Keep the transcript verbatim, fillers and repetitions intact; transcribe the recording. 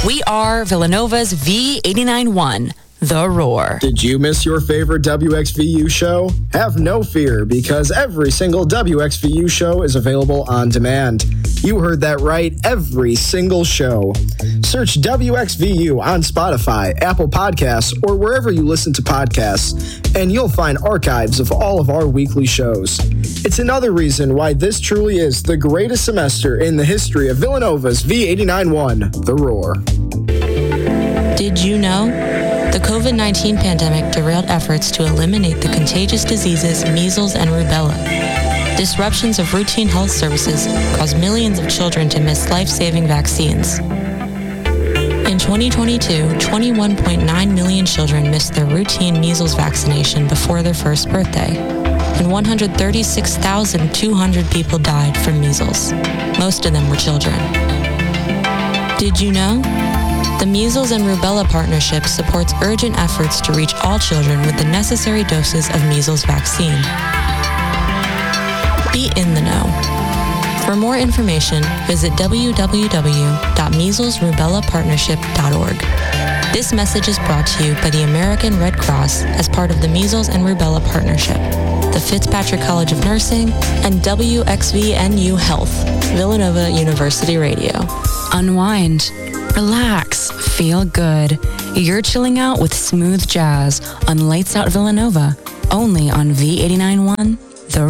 We are Villanova's V eighty-nine point one, The Roar. Did you miss your favorite W X V U show? Have no fear, because every single W X V U show is available on demand. You heard that right, every single show. Search W X V U on Spotify, Apple Podcasts, or wherever you listen to podcasts, and you'll find archives of all of our weekly shows. It's another reason why this truly is the greatest semester in the history of Villanova's V eighty-nine point one, The Roar. Did you know? The covid nineteen pandemic derailed efforts to eliminate the contagious diseases measles and rubella. Disruptions of routine health services caused millions of children to miss life-saving vaccines. In twenty twenty-two, twenty-one point nine million children missed their routine measles vaccination before their first birthday, and one hundred thirty-six thousand two hundred people died from measles. Most of them were children. Did you know? The Measles and Rubella Partnership supports urgent efforts to reach all children with the necessary doses of measles vaccine. Be in the know. For more information, visit w w w dot measles rubella partnership dot org. This message is brought to you by the American Red Cross as part of the Measles and Rubella Partnership, the Fitzpatrick College of Nursing, and W X V N U Health, Villanova University Radio. Unwind. Relax, feel good. You're chilling out with smooth jazz on Lights Out Villanova, only on V eighty-nine point one